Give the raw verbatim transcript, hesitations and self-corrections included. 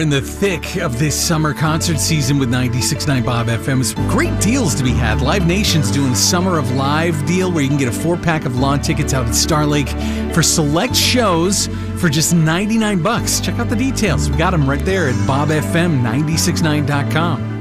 In the thick of this summer concert season with ninety-six point nine Bob F M, some great deals to be had. Live Nation's doing Summer of Live deal where you can get a four-pack of lawn tickets out at Star Lake for select shows for just ninety-nine bucks. Check out the details. We got them right there at bob f m nine six nine dot com.